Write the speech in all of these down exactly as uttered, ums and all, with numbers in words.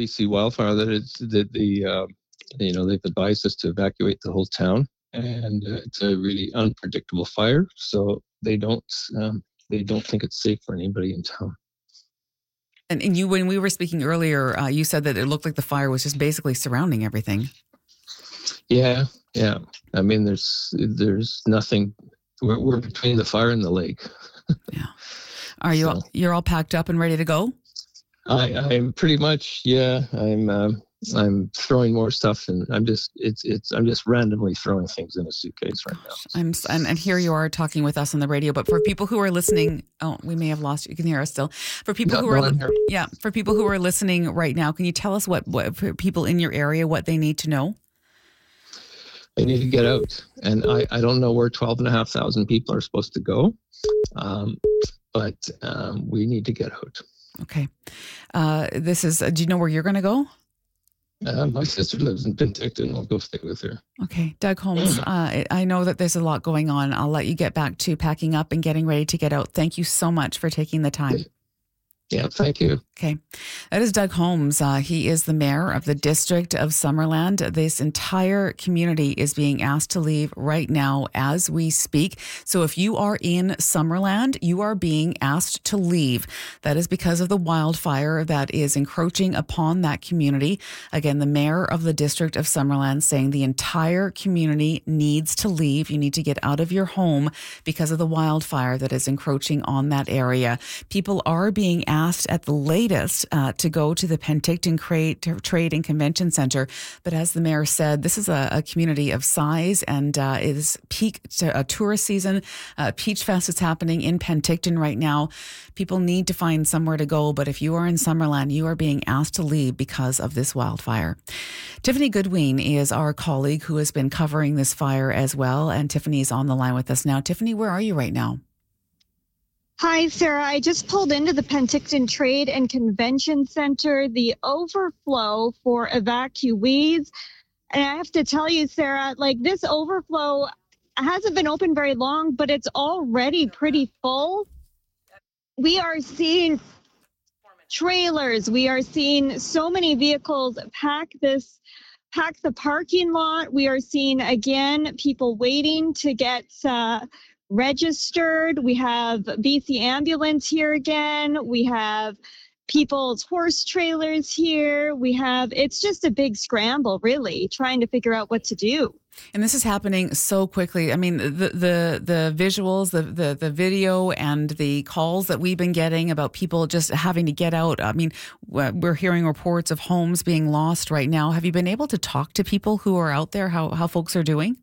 B C wildfire that it's that the uh, you know they've advised us to evacuate the whole town, and uh, it's a really unpredictable fire, so they don't um, they don't think it's safe for anybody in town. And, and you, when we were speaking earlier, uh, you said that it looked like the fire was just basically surrounding everything. Yeah, yeah. I mean, there's there's nothing. We're, we're between the fire and the lake. Yeah. Are you? So, all, you're all packed up and ready to go? I, I'm pretty much. Yeah, I'm. Um, I'm throwing more stuff, and I'm just. It's. It's. I'm just randomly throwing things in a suitcase right now. I'm. And, and here you are talking with us on the radio. But for people who are listening, oh, we may have lost you. You can hear us still. For people No, who are, no, yeah, for people who are listening right now, can you tell us what, what for people in your area what they need to know? They need to get out, and I. I don't know where twelve and a half thousand people are supposed to go, um, but um, we need to get out. Okay. Uh, this is. Uh, do you know where you're going to go? Uh, my sister lives in Penticton. I'll go stay with her. Okay. Doug Holmes, uh, I know that there's a lot going on. I'll let you get back to packing up and getting ready to get out. Thank you so much for taking the time. Yeah, thank you. Okay. That is Doug Holmes. Uh, he is the mayor of the district of Summerland. This entire community is being asked to leave right now as we speak. So if you are in Summerland, you are being asked to leave. That is because of the wildfire that is encroaching upon that community. Again, the mayor of the district of Summerland saying the entire community needs to leave. You need to get out of your home because of the wildfire that is encroaching on that area. People are being asked asked at the latest uh, to go to the Penticton Trade and Convention Center. But as the mayor said, this is a, a community of size, and uh, it is peak to, uh, tourist season. Uh, Peach Fest is happening in Penticton right now. People need to find somewhere to go, but if you are in Summerland, you are being asked to leave because of this wildfire. Tiffany Goodwin is our colleague who has been covering this fire as well, and Tiffany is on the line with us now. Tiffany, where are you right now? Hi, Sarah. I just pulled into the Penticton Trade and Convention Center. The overflow for evacuees. And I have to tell you, Sarah, like this overflow hasn't been open very long, but it's already pretty full. We are seeing trailers. We are seeing so many vehicles pack this, pack the parking lot. We are seeing, again, people waiting to get uh, registered. We have B C Ambulance here again. We have people's horse trailers here. We have, it's just a big scramble, really, trying to figure out what to do. And this is happening so quickly. I mean, the the the visuals, the, the the video, and the calls that we've been getting about people just having to get out. I mean, we're hearing reports of homes being lost right now. Have you been able to talk to people who are out there, how how folks are doing?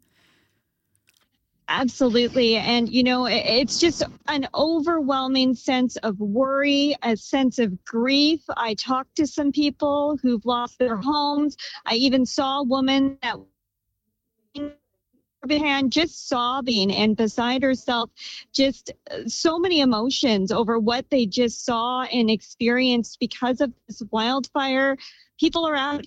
Absolutely. And, you know, it's just an overwhelming sense of worry, a sense of grief. I talked to some people who've lost their homes. I even saw a woman that hand just sobbing and beside herself, just so many emotions over what they just saw and experienced because of this wildfire. People are out,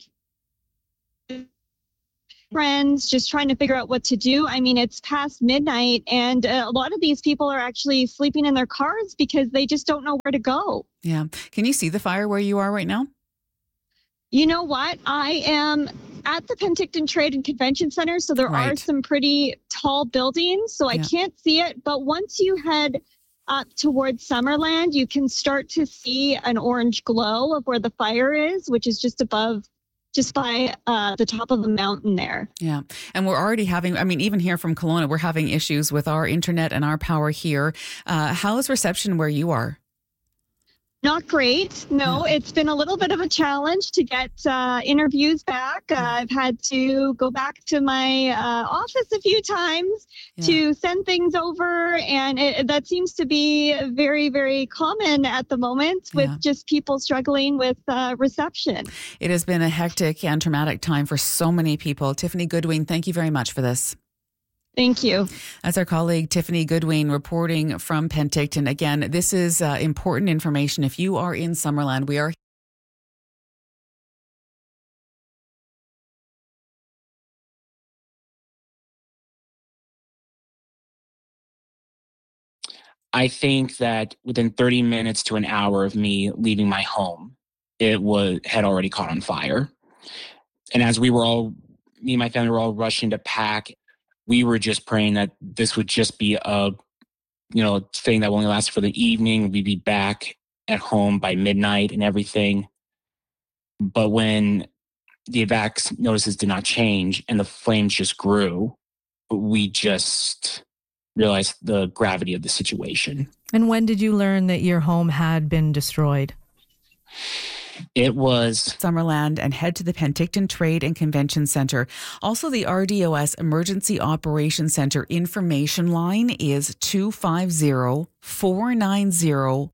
friends, just trying to figure out what to do. I mean, it's past midnight, and a lot of these people are actually sleeping in their cars because they just don't know where to go. Yeah. Can you see the fire where you are right now? You know what? I am at the Penticton Trade and Convention Center, so there Right. are some pretty tall buildings, so I Yeah. can't see it. But once you head up towards Summerland, you can start to see an orange glow of where the fire is, which is just above, just by uh, the top of the mountain there. Yeah. And we're already having, I mean, even here from Kelowna, we're having issues with our internet and our power here. Uh, how is reception where you are? Not great. No, Yeah. It's been a little bit of a challenge to get uh, interviews back. Uh, I've had to go back to my uh, office a few times Yeah. to send things over. And it, that seems to be very, very common at the moment with Yeah. just people struggling with uh, reception. It has been a hectic and traumatic time for so many people. Tiffany Goodwin, thank you very much for this. Thank you. That's our colleague Tiffany Goodwin reporting from Penticton. Again, this is uh, important information. If you are in Summerland, we are I think that within thirty minutes to an hour of me leaving my home, it was had already caught on fire. And as we were all, me and my family were all rushing to pack, we were just praying that this would just be a, you know, thing that will only last for the evening. We'd be back at home by midnight and everything. But when the evac notices did not change and the flames just grew, we just realized the gravity of the situation. And when did you learn that your home had been destroyed? It was Summerland, and head to the Penticton Trade and Convention Centre. Also, the R D O S Emergency Operations Centre information line is two five zero, four nine zero.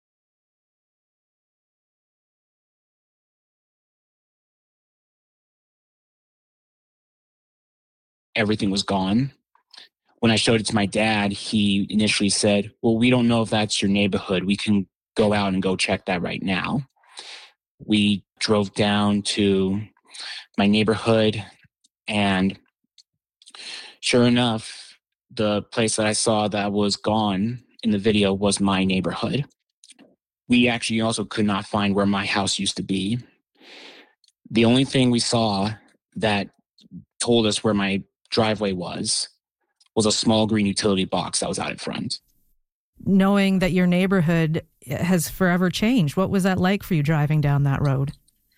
Everything was gone. When I showed it to my dad, he initially said, well, we don't know if that's your neighborhood. We can go out and go check that right now. We drove down to my neighborhood, and sure enough, the place that I saw that was gone in the video was my neighborhood. We actually also could not find where my house used to be. The only thing we saw that told us where my driveway was was a small green utility box that was out in front. Knowing that your neighborhood has forever changed, what was that like for you driving down that road?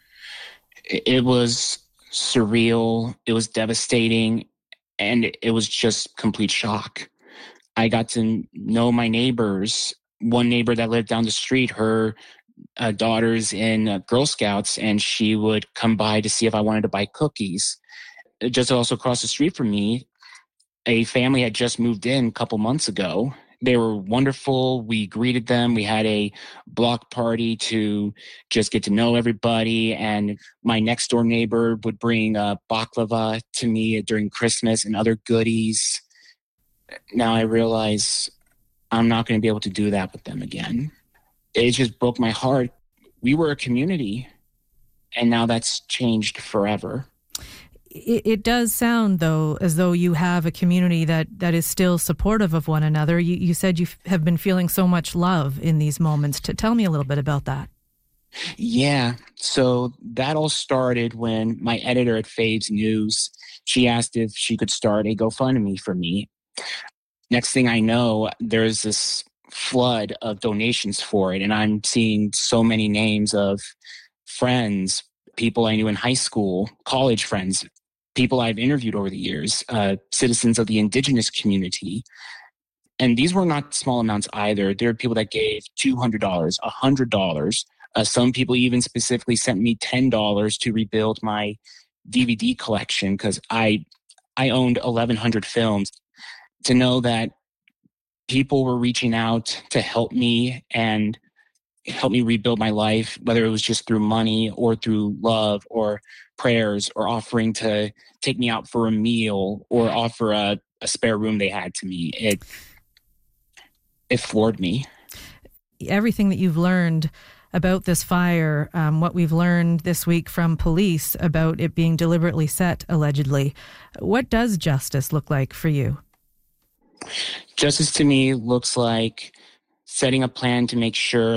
It was surreal. It was devastating. And it was just complete shock. I got to know my neighbors. One neighbor that lived down the street, her uh, daughter's in uh, Girl Scouts, and she would come by to see if I wanted to buy cookies. Just also across the street from me, a family had just moved in a couple months ago. They were wonderful. We greeted them. We had a block party to just get to know everybody. And my next door neighbor would bring uh, baklava to me during Christmas and other goodies. Now I realize I'm not going to be able to do that with them again. It just broke my heart. We were a community, and now that's changed forever. It, it does sound, though, as though you have a community that, that is still supportive of one another. You, you said you f- have been feeling so much love in these moments. To tell me a little bit about that. Yeah. So that all started when my editor at Faves News, she asked if she could start a GoFundMe for me. Next thing I know, there's this flood of donations for it. And I'm seeing so many names of friends, people I knew in high school, college friends, people I've interviewed over the years, uh, citizens of the Indigenous community. And these were not small amounts either. There are people that gave two hundred dollars, one hundred dollars. Uh, some people even specifically sent me ten dollars to rebuild my D V D collection because I, I owned eleven hundred films. To know that people were reaching out to help me and help me rebuild my life, whether it was just through money or through love or prayers or offering to take me out for a meal or offer a, a spare room they had to me. It, it floored me. Everything that you've learned about this fire, um, what we've learned this week from police about it being deliberately set, allegedly, what does justice look like for you? Justice to me looks like setting a plan to make sure